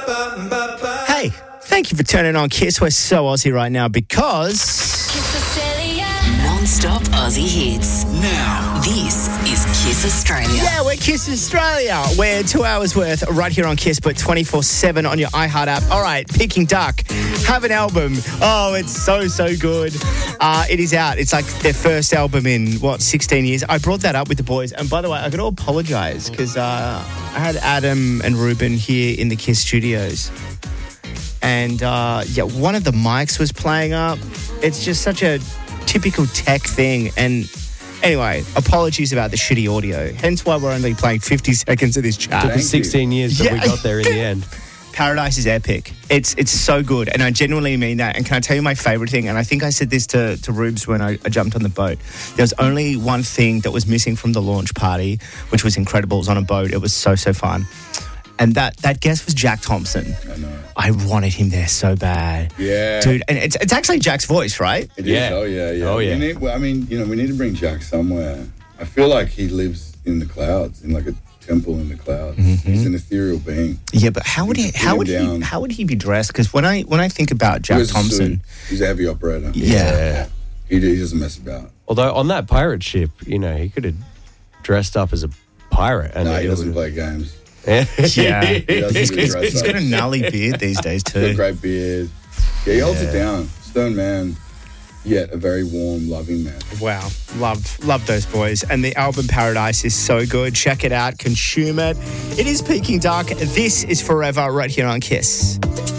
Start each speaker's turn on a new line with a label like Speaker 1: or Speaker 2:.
Speaker 1: Hey, thank you for turning on Kiss. We're so Aussie right now because...
Speaker 2: Kiss Australia.
Speaker 3: Non-stop Aussie hits.
Speaker 4: Now,
Speaker 3: This is Kiss Australia.
Speaker 1: Yeah, we're Kiss Australia. We're 2 hours worth right here on Kiss, but 24/7 on your iHeart app. All right, Peking Duck have an album. Oh, it's so good. It is out. It's like their first album in, 16 years. I brought that up with the boys. And by the way, I got to apologise because I had Adam and Ruben here in the Kiss studios. And, one of the mics was playing up. It's just such a typical tech thing. And anyway, apologies about the shitty audio. Hence why we're only playing 50 seconds of this chat.
Speaker 5: Took us 16 years, but we got there in the end.
Speaker 1: Paradise is epic. It's so good, and I genuinely mean that. And can I tell you my favourite thing? And I think I said this to Rubes when I jumped on the boat. There was only one thing that was missing from the launch party, which was incredible. It was on a boat. It was so fun. And that guest was Jack Thompson.
Speaker 4: I know.
Speaker 1: I wanted him there so bad.
Speaker 4: Yeah.
Speaker 1: Dude, and it's actually Jack's voice, right?
Speaker 4: It
Speaker 5: Yeah.
Speaker 4: is. Oh, yeah.
Speaker 5: Oh, yeah.
Speaker 4: We need to bring Jack somewhere. I feel like he lives in the clouds, in like a temple in the clouds.
Speaker 1: Mm-hmm.
Speaker 4: He's an ethereal being.
Speaker 1: Yeah, but how would he be dressed? Because when I think about Jack
Speaker 4: Wears a
Speaker 1: Thompson,
Speaker 4: suit. He's a heavy operator.
Speaker 1: yeah.
Speaker 4: He doesn't mess about.
Speaker 5: Although on that pirate ship, he could have dressed up as a pirate. And
Speaker 4: No, he
Speaker 5: it
Speaker 4: doesn't
Speaker 5: would-
Speaker 4: play games.
Speaker 1: yeah,
Speaker 4: He doesn't
Speaker 1: he's
Speaker 4: do dress
Speaker 1: got a
Speaker 4: ups.
Speaker 1: gnarly beard these days
Speaker 4: He's got a
Speaker 1: too.
Speaker 4: great beard. Yeah, he holds it down. Stern man, yet a very warm, loving man.
Speaker 1: Wow, love those boys. And the album Paradise is so good. Check it out, consume it. It is Peking Duck. This is Forever right here on Kiss.